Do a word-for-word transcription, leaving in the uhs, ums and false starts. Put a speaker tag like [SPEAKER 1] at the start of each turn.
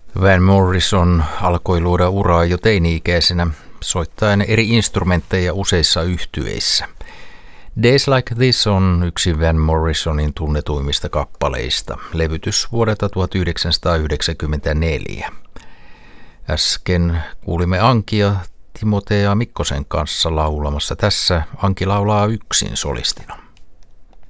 [SPEAKER 1] Van Morrison alkoi luoda uraa jo teini-ikäisenä, soittaen eri instrumentteja useissa yhtyeissä. Days Like This on yksi Van Morrisonin tunnetuimmista kappaleista, levytys vuodelta tuhatyhdeksänsataayhdeksänkymmentäneljä. Äsken kuulimme Ankia Timotea Mikkosen kanssa laulamassa. Tässä Anki laulaa yksin solistina.